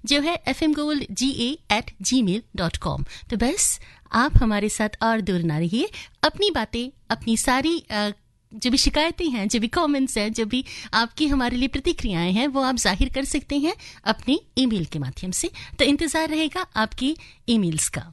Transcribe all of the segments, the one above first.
जो है fmgoldga@gmail.com। तो बस आप हमारे साथ और दूर ना रहिए, अपनी बातें, अपनी सारी जो भी शिकायतें हैं, जो भी कमेंट्स हैं, जो भी आपकी हमारे लिए प्रतिक्रियाएं हैं, वो आप जाहिर कर सकते हैं अपने ईमेल के माध्यम से। तो इंतजार रहेगा आपकी ईमेल्स का।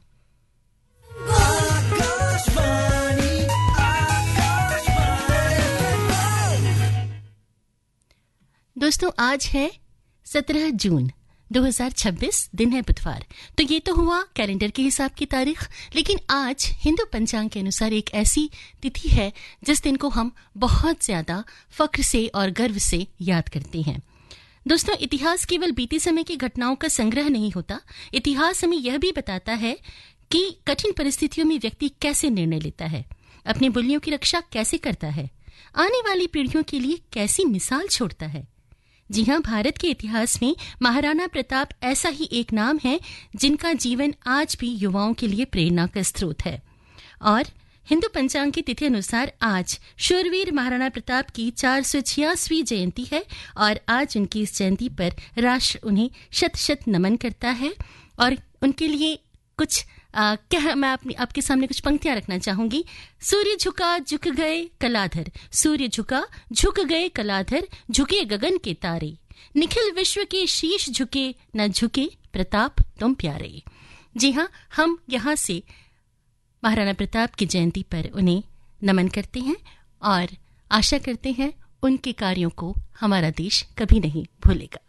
दोस्तों, आज है 17 जून 2026, दिन है बुधवार। तो ये तो हुआ कैलेंडर के हिसाब की तारीख, लेकिन आज हिंदू पंचांग के अनुसार एक ऐसी तिथि है जिस दिन को हम बहुत ज्यादा फख्र से और गर्व से याद करते हैं। दोस्तों, इतिहास केवल बीते समय की घटनाओं का संग्रह नहीं होता। इतिहास हमें यह भी बताता है कि कठिन परिस्थितियों में व्यक्ति कैसे निर्णय लेता है, अपने मूल्यों की रक्षा कैसे करता है, आने वाली पीढ़ियों के लिए कैसी मिसाल छोड़ता है। जी हां, भारत के इतिहास में महाराणा प्रताप ऐसा ही एक नाम है जिनका जीवन आज भी युवाओं के लिए प्रेरणा का स्रोत है। और हिंदू पंचांग की तिथि अनुसार आज शूरवीर महाराणा प्रताप की 486वीं जयंती है और आज उनकी इस जयंती पर राष्ट्र उन्हें शत शत नमन करता है। और उनके लिए कुछ मैं आपके सामने कुछ पंक्तियां रखना चाहूंगी। सूर्य झुका झुक गए कलाधर, सूर्य झुका झुक गए कलाधर, झुके गगन के तारे, निखिल विश्व के शीश झुके न झुके प्रताप तुम प्यारे। जी हां, हम यहां से महाराणा प्रताप की जयंती पर उन्हें नमन करते हैं और आशा करते हैं उनके कार्यों को हमारा देश कभी नहीं भूलेगा।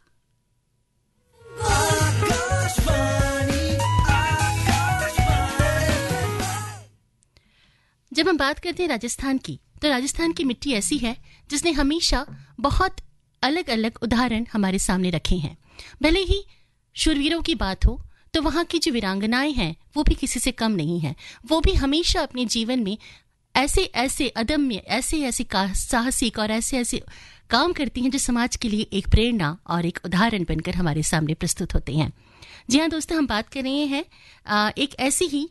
जब हम बात करते हैं राजस्थान की, तो राजस्थान की मिट्टी ऐसी है जिसने हमेशा बहुत अलग अलग उदाहरण हमारे सामने रखे हैं। भले ही शूरवीरों की बात हो तो वहां की जो वीरांगनाएं हैं वो भी किसी से कम नहीं हैं। वो भी हमेशा अपने जीवन में ऐसे ऐसे अदम्य, ऐसे ऐसे साहसिक और ऐसे ऐसे काम करती हैं जो समाज के लिए एक प्रेरणा और एक उदाहरण बनकर हमारे सामने प्रस्तुत होते हैं। जी हाँ दोस्तों, हम बात कर रहे हैं एक ऐसी ही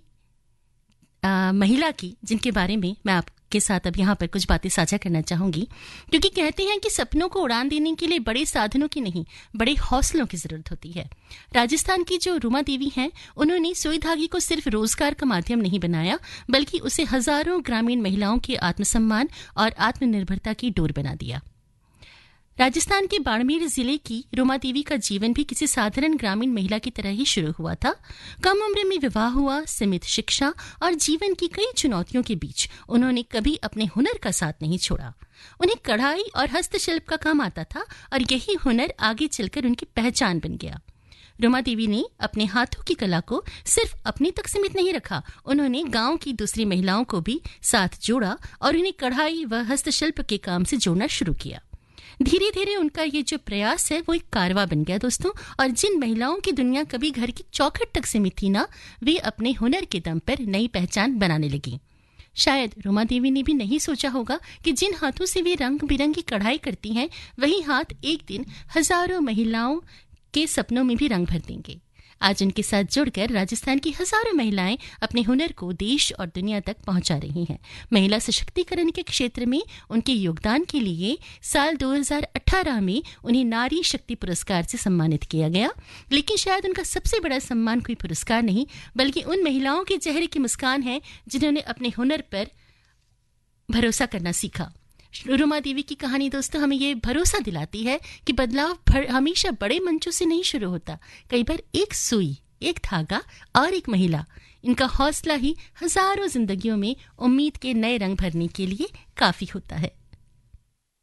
महिला की जिनके बारे में मैं आपके साथ अब यहाँ पर कुछ बातें साझा करना चाहूंगी, क्योंकि कहते हैं कि सपनों को उड़ान देने के लिए बड़े साधनों की नहीं, बड़े हौसलों की जरूरत होती है। राजस्थान की जो रूमा देवी हैं, उन्होंने सुई धागे को सिर्फ रोजगार का माध्यम नहीं बनाया, बल्कि उसे हजारों ग्रामीण महिलाओं के आत्मसम्मान और आत्मनिर्भरता की डोर बना दिया। राजस्थान के बाड़मेर जिले की रूमा देवी का जीवन भी किसी साधारण ग्रामीण महिला की तरह ही शुरू हुआ था। कम उम्र में विवाह हुआ, सीमित शिक्षा और जीवन की कई चुनौतियों के बीच उन्होंने कभी अपने हुनर का साथ नहीं छोड़ा। उन्हें कढ़ाई और हस्तशिल्प का काम आता था और यही हुनर आगे चलकर उनकी पहचान बन गया। रूमा देवी ने अपने हाथों की कला को सिर्फ अपने तक सीमित नहीं रखा, उन्होंने गांव की दूसरी महिलाओं को भी साथ जोड़ा और उन्हें कढ़ाई व हस्तशिल्प के काम से जोड़ना शुरू किया। धीरे धीरे उनका ये जो प्रयास है वो एक कारवा बन गया दोस्तों, और जिन महिलाओं की दुनिया कभी घर की चौखट तक सीमित थी ना, वे अपने हुनर के दम पर नई पहचान बनाने लगी। शायद रूमा देवी ने भी नहीं सोचा होगा कि जिन हाथों से वे रंग बिरंगी कढ़ाई करती हैं, वही हाथ एक दिन हजारों महिलाओं के सपनों में भी रंग भर देंगे। आज उनके साथ जुड़कर राजस्थान की हजारों महिलाएं अपने हुनर को देश और दुनिया तक पहुंचा रही हैं। महिला सशक्तिकरण के क्षेत्र में उनके योगदान के लिए साल 2018 में उन्हें नारी शक्ति पुरस्कार से सम्मानित किया गया। लेकिन शायद उनका सबसे बड़ा सम्मान कोई पुरस्कार नहीं, बल्कि उन महिलाओं के चेहरे की मुस्कान है जिन्होंने अपने हुनर पर भरोसा करना सीखा। रूमा देवी की कहानी दोस्तों हमें ये भरोसा दिलाती है कि बदलाव हमेशा बड़े मंचों से नहीं शुरू होता। कई बार एक सुई, एक धागा और एक महिला, इनका हौसला ही हजारों जिंदगियों में उम्मीद के नए रंग भरने के लिए काफी होता है।